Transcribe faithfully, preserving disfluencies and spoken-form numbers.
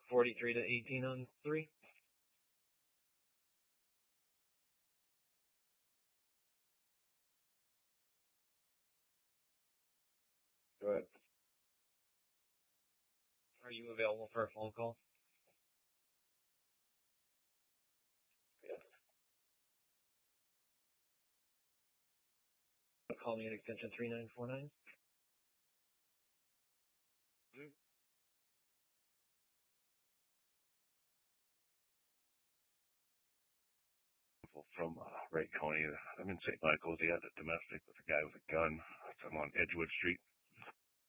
forty-three to eighteen on three. Go ahead. Are you available for a phone call? Yes. Call me at extension three nine four nine. From uh, Wright County. I'm in Saint Michael's. He had a domestic with a guy with a gun. I'm on Edgewood Street.